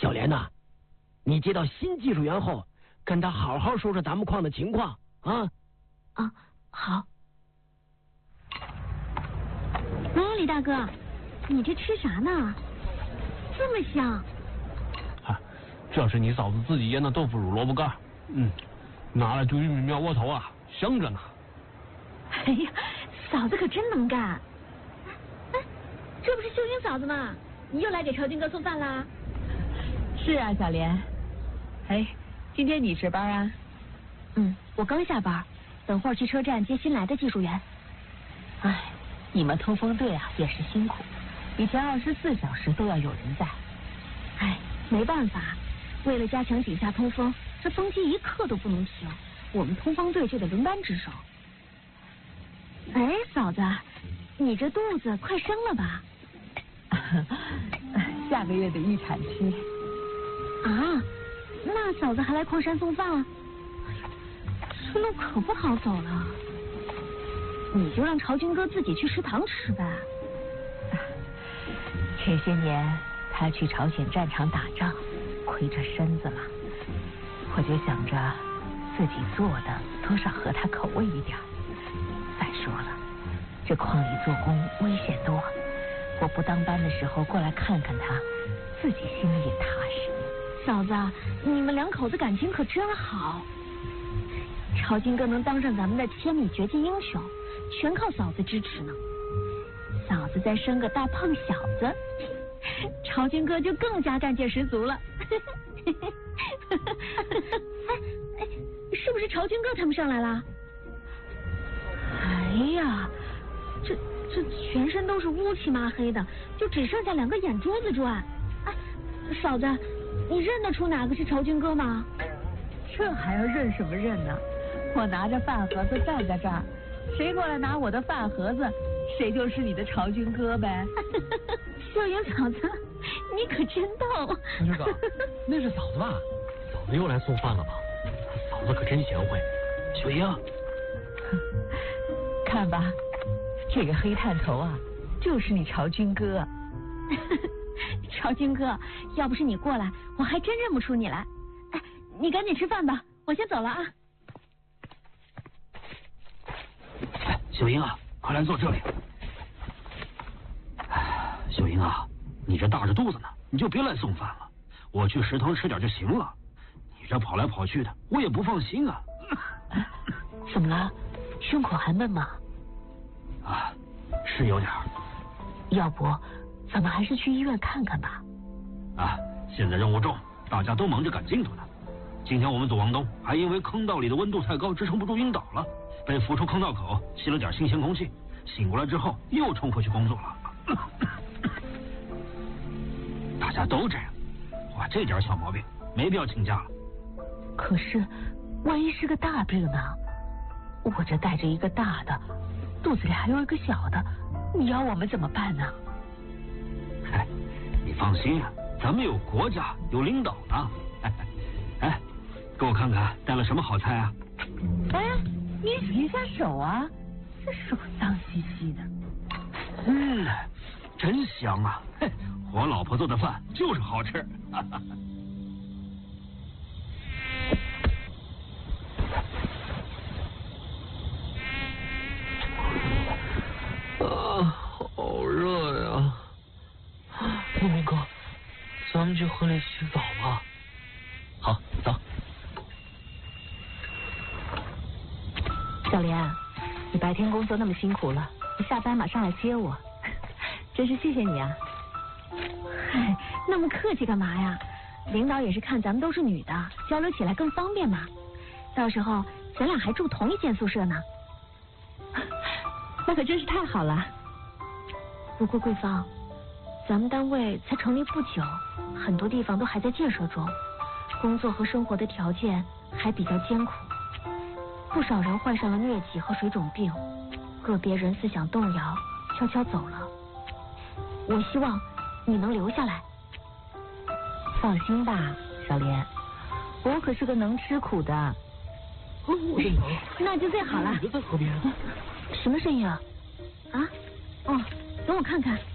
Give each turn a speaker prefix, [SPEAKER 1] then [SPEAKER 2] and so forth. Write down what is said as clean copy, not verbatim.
[SPEAKER 1] 小莲呐，你接到新技术员后，跟他好好说说咱们矿的情况啊。
[SPEAKER 2] 啊，好。李大哥，你这吃啥呢？这么香。
[SPEAKER 3] 啊，这是你嫂子自己腌的豆腐乳萝卜干，拿来兑玉米面窝头啊，香着呢。
[SPEAKER 2] 哎呀，嫂子可真能干。哎，这不是秀英嫂子吗？你又来给朝军哥送饭啦？
[SPEAKER 4] 是啊，小莲。哎，今天你值班啊？
[SPEAKER 2] 我刚下班，等会儿去车站接新来的技术员。
[SPEAKER 4] 哎，你们通风队啊也是辛苦，以前24小时都要有人在。
[SPEAKER 2] 哎，没办法，为了加强井下通风，这风机一刻都不能停，我们通风队就得轮班值守。哎，嫂子，你这肚子快生了吧？
[SPEAKER 4] 下个月的预产期。
[SPEAKER 2] 啊，那嫂子还来矿山送饭？哎呀，这路可不好走了。你就让朝军哥自己去食堂吃呗。
[SPEAKER 4] 这些年他去朝鲜战场打仗，亏着身子了，我就想着自己做的多少合他口味一点。再说了，这矿里做工危险多，我不当班的时候过来看看他，自己心里也踏实。
[SPEAKER 2] 嫂子，你们两口子感情可真好。朝军哥能当上咱们的千米绝技英雄，全靠嫂子支持呢。嫂子再生个大胖小子，朝军哥就更加干劲十足了。哎，是不是朝军哥他们上来了？哎呀，这全身都是乌漆麻黑的，就只剩下2个眼珠子转。哎，嫂子，你认得出哪个是朝军哥吗？
[SPEAKER 4] 这还要认什么认呢？我拿着饭盒子站在这儿，谁过来拿我的饭盒子，谁就是你的朝军哥呗。
[SPEAKER 2] 秀英嫂子，你可真逗。
[SPEAKER 1] 朝军哥，那是嫂子吧？嫂子又来送饭了吧？嫂子可真贤惠。秀英，
[SPEAKER 4] 看吧，这个黑探头啊，就是你朝军哥。
[SPEAKER 2] 朝军哥，要不是你过来，我还真认不出你来。哎，你赶紧吃饭吧，我先走了啊。
[SPEAKER 1] 秀英啊，快来坐这里。秀英啊，你这大着肚子呢，你就别来送饭了，我去食堂吃点就行了。你这跑来跑去的，我也不放心啊。
[SPEAKER 4] 怎么了？胸口还闷吗？
[SPEAKER 1] 啊，是有点。
[SPEAKER 4] 要不咱们还是去医院看看吧。
[SPEAKER 1] 啊，现在任务重，大家都忙着赶进度呢。今天我们组王东还因为坑道里的温度太高，支撑不住晕倒了，被扶出坑道口，吸了点新鲜空气，醒过来之后又冲回去工作了。大家都这样，哇，这点小毛病没必要请假了。
[SPEAKER 4] 可是万一是个大病呢？我这带着一个大的，肚子里还有一个小的，你要我们怎么办呢？
[SPEAKER 1] 嗨，你放心啊，咱们有国家有领导呢。哎，给我看看带了什么好菜啊？
[SPEAKER 4] 哎，你洗一下手啊，这手脏兮兮的。
[SPEAKER 1] 真香啊！嘿，我老婆做的饭就是好吃。好热呀！牧民哥，咱们去河里洗澡吧。好，走。
[SPEAKER 4] 小莲，你白天工作那么辛苦了，你下班马上来接我，真是谢谢你啊。
[SPEAKER 2] 嗨，那么客气干嘛呀？领导也是看咱们都是女的，交流起来更方便嘛。到时候咱俩还住同一间宿舍呢。
[SPEAKER 4] 那可真是太好了。
[SPEAKER 2] 不过桂芳，咱们单位才成立不久，很多地方都还在建设中，工作和生活的条件还比较艰苦，不少人患上了疟疾和水肿病，个别人思想动摇，悄悄走了。我希望你能留下来。
[SPEAKER 4] 放心吧，小莲，我可是个能吃苦的。
[SPEAKER 2] 那就最好了。
[SPEAKER 1] 别在河边。
[SPEAKER 2] 什么声音啊？啊？哦，等我看看。